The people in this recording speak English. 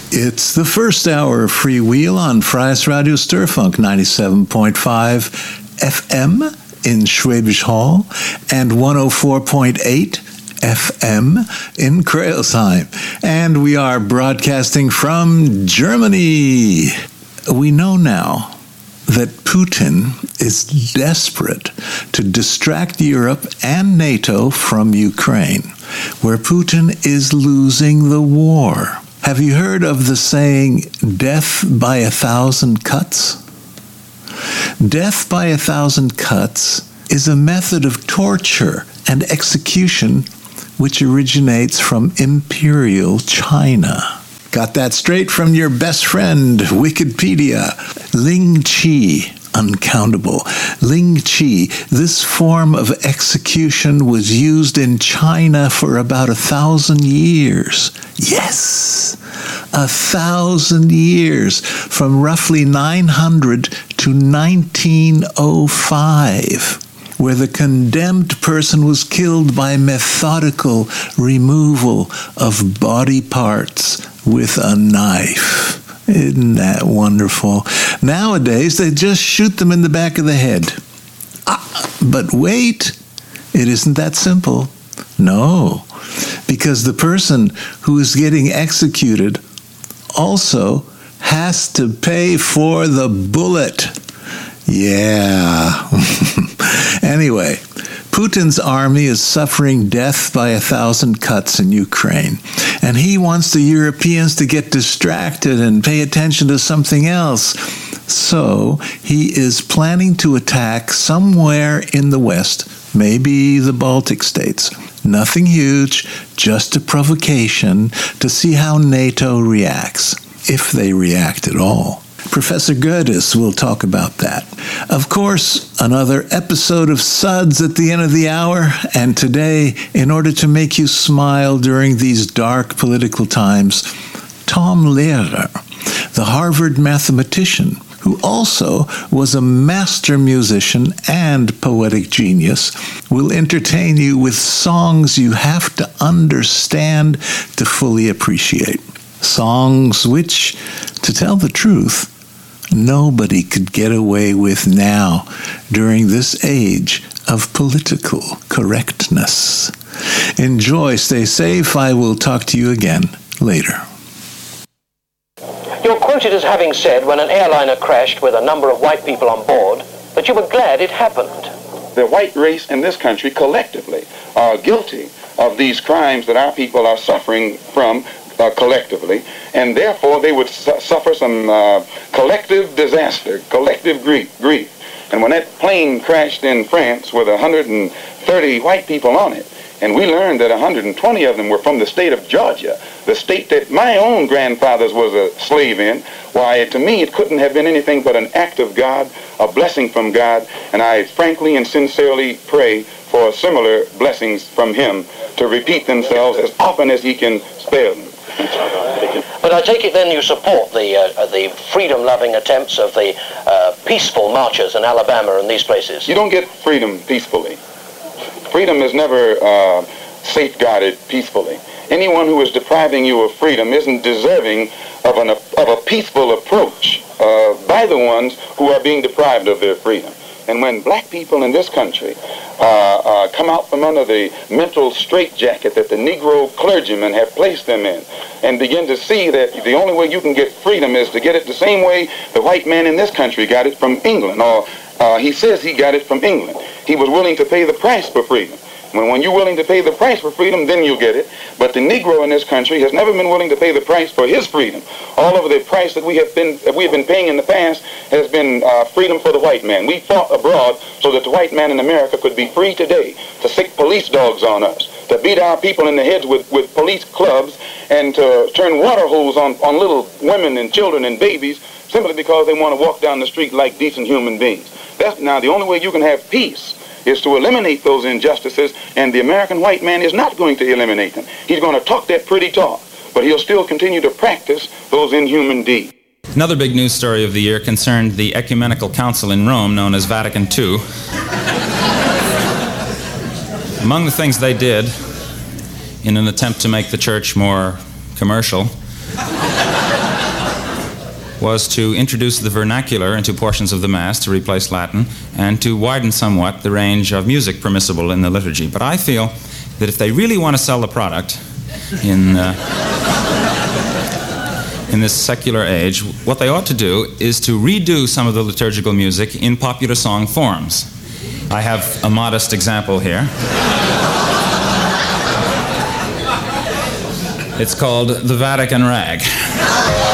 It's the first hour of Free Wheel on Freies Radio Sturfunk 97.5 FM in Schwäbisch Hall and 104.8 FM in Crailsheim. And we are broadcasting from Germany. We know now that Putin is desperate to distract Europe and NATO from Ukraine, where Putin is losing the war. Have you heard of the saying, death by 1,000 cuts? Death by 1,000 cuts is a method of torture and execution which originates from Imperial China. Got that straight from your best friend, Wikipedia. Ling Chi, uncountable. Ling Chi, this form of execution was used in China for about 1,000 years. Yes, 1,000 years, from roughly 900 to 1905. Where the condemned person was killed by methodical removal of body parts with a knife. Isn't that wonderful? Nowadays, they just shoot them in the back of the head. But wait, it isn't that simple. No, because the person who is getting executed also has to pay for the bullet. Yeah. Anyway, Putin's army is suffering death by 1,000 cuts in Ukraine, and he wants the Europeans to get distracted and pay attention to something else. So he is planning to attack somewhere in the West, maybe the Baltic states. Nothing huge, just a provocation to see how NATO reacts, if they react at all. Professor Gerdes will talk about that. Of course, another episode of Suds at the end of the hour, and today, in order to make you smile during these dark political times, Tom Lehrer, the Harvard mathematician, who also was a master musician and poetic genius, will entertain you with songs you have to understand to fully appreciate. Songs which, to tell the truth, nobody could get away with now during this age of political correctness. Enjoy, stay safe. I will talk to you again later. You're quoted as having said when an airliner crashed with a number of white people on board that you were glad it happened. The white race in this country collectively are guilty of these crimes that our people are suffering from collectively, and therefore they would suffer some collective disaster, collective grief. And when that plane crashed in France with 130 white people on it, and we learned that 120 of them were from the state of Georgia, the state that my own grandfather was a slave in, why, to me, it couldn't have been anything but an act of God, a blessing from God, and I frankly and sincerely pray for similar blessings from him to repeat themselves as often as he can spare them. But I take it then you support the freedom-loving attempts of the peaceful marchers in Alabama and these places. You don't get freedom peacefully. Freedom is never safeguarded peacefully. Anyone who is depriving you of freedom isn't deserving of a peaceful approach by the ones who are being deprived of their freedom. And when black people in this country come out from under the mental straitjacket that the Negro clergymen have placed them in, and begin to see that the only way you can get freedom is to get it the same way the white man in this country got it from England, or he says he got it from England. He was willing to pay the price for freedom. When you're willing to pay the price for freedom, then you'll get it. But the Negro in this country has never been willing to pay the price for his freedom. All of the price that we have been paying in the past has been freedom for the white man. We fought abroad so that the white man in America could be free today to sick police dogs on us, to beat our people in the heads with police clubs, and to turn water hose on little women and children and babies simply because they want to walk down the street like decent human beings. Now, the only way you can have peace is to eliminate those injustices, and the American white man is not going to eliminate them. He's going to talk that pretty talk, but he'll still continue to practice those inhuman deeds. Another big news story of the year concerned the Ecumenical Council in Rome, known as Vatican II. Among the things they did, in an attempt to make the church more commercial, was to introduce the vernacular into portions of the Mass to replace Latin, and to widen somewhat the range of music permissible in the liturgy. But I feel that if they really want to sell the product in this secular age, what they ought to do is to redo some of the liturgical music in popular song forms. I have a modest example here. It's called the Vatican Rag.